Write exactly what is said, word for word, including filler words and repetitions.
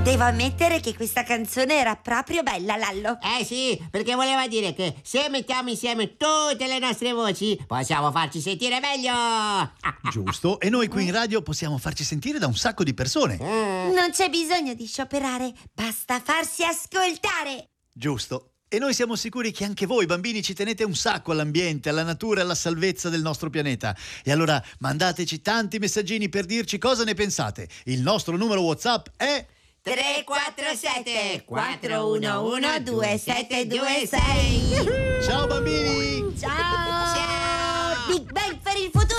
Devo ammettere che questa canzone era proprio bella, Lallo. Eh sì, perché voleva dire che se mettiamo insieme tutte le nostre voci possiamo farci sentire meglio. Giusto, e noi qui in radio possiamo farci sentire da un sacco di persone. Mm. Non c'è bisogno di scioperare, basta farsi ascoltare. Giusto. E noi siamo sicuri che anche voi, bambini, ci tenete un sacco all'ambiente, alla natura e alla salvezza del nostro pianeta. E allora mandateci tanti messaggini per dirci cosa ne pensate. Il nostro numero WhatsApp è... tre quattro sette quattro uno uno due sette due sei. Ciao bambini! Ciao! Ciao! Big Bang per il futuro!